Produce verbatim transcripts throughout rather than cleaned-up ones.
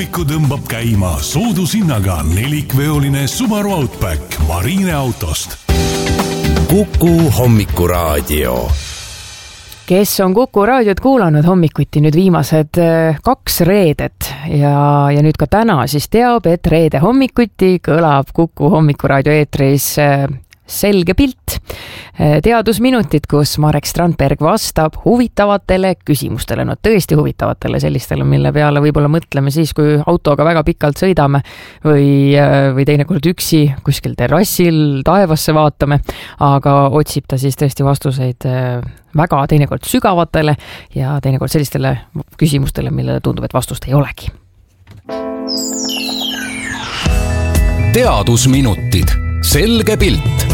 hommiku tõmbab käima soodushinnaga nelikveoline Subaru Outback Marine autost. Kuku hommikuraadio. Kes on Kuku raadiot kuulanud hommikuti nüüd viimased kaks reedet ja, ja nüüd ka täna siis teab, et reede hommikuti kõlab Kuku hommikuraadio eetris selge pilt. Teadusminutid, kus Marek Strandberg vastab huvitavatele küsimustele, no tõesti huvitavatele, sellistele, mille peale võib-olla mõtleme siis, kui autoga väga pikalt sõidame või, või teinekord üksi kuskil terrassil taevasse vaatame, aga otsib ta siis tõesti vastuseid väga teinekord sügavatele ja teinekord sellistele küsimustele, millele tundub, et vastust ei olegi. Teadusminutid. Selge pilt.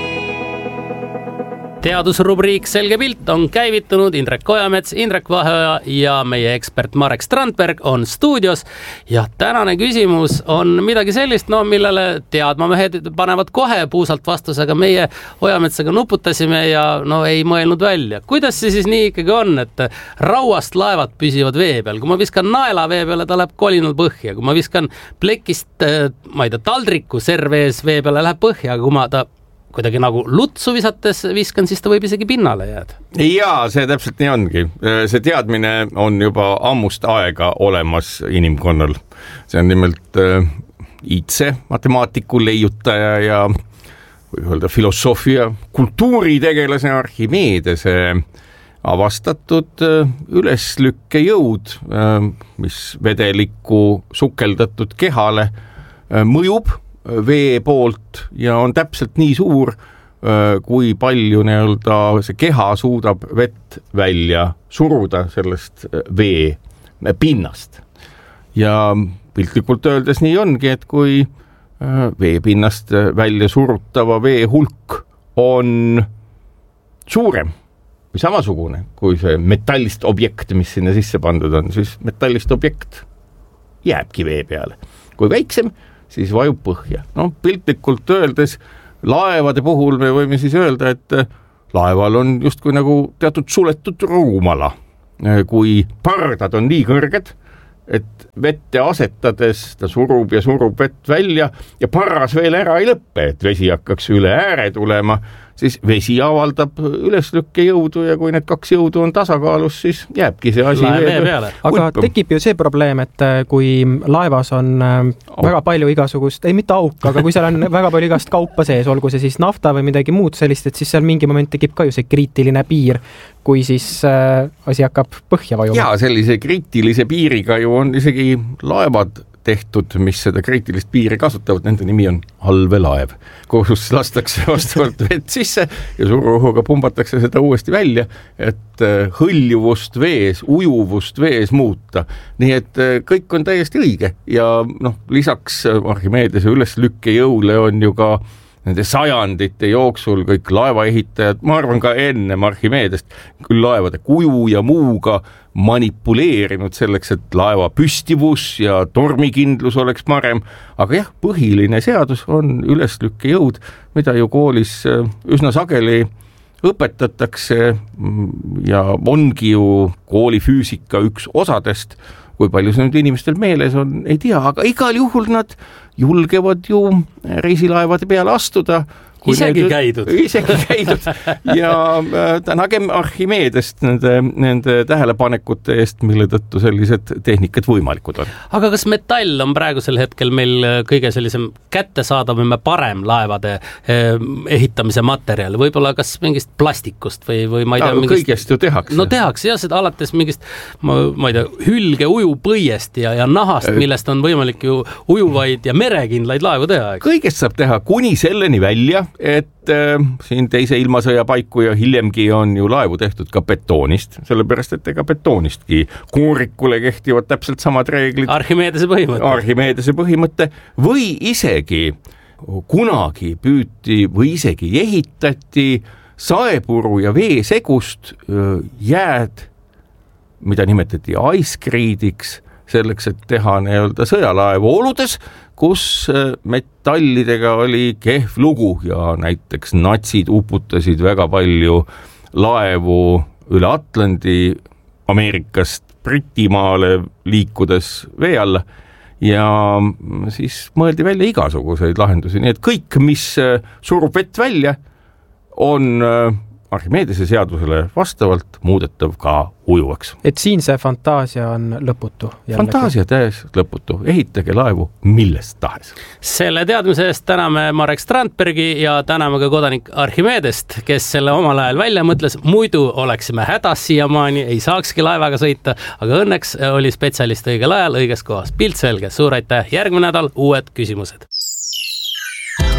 Teadusrubriik Selge pilt on käivitunud. Indrek Kojamets, Indrek Vaheoja ja meie ekspert Marek Strandberg on stuudios. Ja tänane küsimus on midagi sellist, no, millele teadmamehed panevad kohe puusalt vastuse, aga meie Ojametsaga nuputasime ja no ei mõelnud välja. Kuidas see siis nii ikkagi on, et rauast laevad püsivad vee peal? Kui ma viskan naela vee peale, ta läheb kolinal põhja. Kui ma viskan plekist, ma ei tea, taldriku servees vee peale, läheb põhja, aga kui ma ta kuidagi nagu lutsu visates viskan, siis ta võib isegi pinnale jääda. Jaa, see täpselt nii ongi. See teadmine on juba ammust aega olemas inimkonnal. See on nimelt äh, Iidse matemaatiku leiutaja ja või öelda filosoofia kultuuritegelase Archimedese avastatud äh, üleslükkejõud, äh, mis vedelikku sukeldatud kehale äh, mõjub vee poolt ja on täpselt nii suur, kui palju nii-öelda see keha suudab vett välja suruda sellest vee pinnast. Ja piltlikult öeldes nii ongi, et kui vee pinnast välja surutava vee hulk on suurem või samasugune kui see metallist objekt, mis sinna sisse pandud on, siis metallist objekt jääbki vee peale. Kui väiksem, siis vajub põhja. No, piltlikult öeldes laevade puhul me võime siis öelda, et laeval on justkui nagu teatud suletud ruumala. Kui pardad on nii kõrged, et vette asetades ta surub ja surub vett välja ja parras veel ära ei lõppe, et vesi hakkaks üle ääre tulema, siis vesi avaldab üleslükke jõudu ja kui need kaks jõudu on tasakaalus, siis jääbki see asi vee peale. Aga tekib ju see probleem, et kui laevas on auk. Väga palju igasugust, ei mitte auk, aga kui seal on väga palju igast kaupa sees, olgu see siis nafta või midagi muud sellist, et siis seal mingi moment tekib ka ju see kriitiline piir, kui siis äh, asi hakkab põhja vajuma. Jaa, sellise kriitilise piiriga ju on isegi laevad tehtud, mis seda kriitilist piiri kasutavad, nende nimi on allveelaev, kus lastakse vastavalt vett sisse ja suruõhuga pumbatakse seda uuesti välja, et hõljuvust vees, ujuvust vees muuta. Nii et kõik on täiesti õige ja noh, lisaks Archimedese üleslükkejõule on ju ka nende sajandite jooksul kõik laevaehitajad, ma arvan ka enne Archimedest, küll laevade kuju ja muuga manipuleerinud selleks, et laeva püstivus ja tormikindlus oleks parem. Aga jah, põhiline seadus on üleslükkejõud, mida ju koolis üsna sageli õpetatakse ja ongi ju koolifüüsika üks osadest. Kui palju see nüüd inimestel meeles on, ei tea, aga igal juhul nad julgevad ju reisilaevade peale astuda. Isegi need, käidud. Isegi käidud. Ja tänagem Archimedest nende, nende tähelepanekute eest, mille tõttu sellised tehnikad võimalikud on. Aga kas metall on praegusel hetkel meil kõige sellisem kättesaadav ja parem laevade ehitamise materjal? Võib-olla kas mingist plastikust või, või ma ei tea... Ja, mingist... kõigest ju tehakse. No tehakse jah, seda alates mingist, ma, ma ei tea, hülge ujupõiest ja, ja nahast, millest on võimalik ju ujuvaid ja merekindlaid laevu teha. Kõigest saab teha kuni selleni välja, et äh, siin teise ilmasõja paiku ja hiljemgi on ju laevu tehtud ka betoonist, sellepärast et ega betoonistki koorikule kehtivad täpselt samad reeglid. Archimedese põhimõte. Archimedese põhimõte või isegi kunagi püüti või isegi ehitati saepuru ja veesegust jääd, mida nimetati aiskriidiks, selleks, et teha nii-öelda sõjalaevu oludes, kus metallidega oli kehv lugu ja näiteks natsid uputasid väga palju laevu üle Atlandi Ameerikast Britimaale liikudes vee alla ja siis mõeldi välja igasuguseid lahendusi, nii et kõik, mis surub vett välja, on Archimedese seadusele vastavalt muudetav ka ujuvaks. Et siin see fantaasia on lõputu. Jällegi. Fantaasia täies lõputu. Ehitage laevu millest tahes. Selle teadmise eest täname Marek Strandbergi ja täname ka kodanik Archimedest, kes selle omal ajal välja mõtles. Muidu oleksime hädas siiamaani, ei saakski laevaga sõita, aga õnneks oli spetsialist õigel ajal õiges kohas. Pilt selge, suur aitäh, järgmine nädal uued küsimused.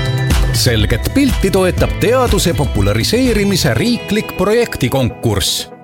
Selget pilti toetab teaduse populariseerimise riiklik projektikonkurss.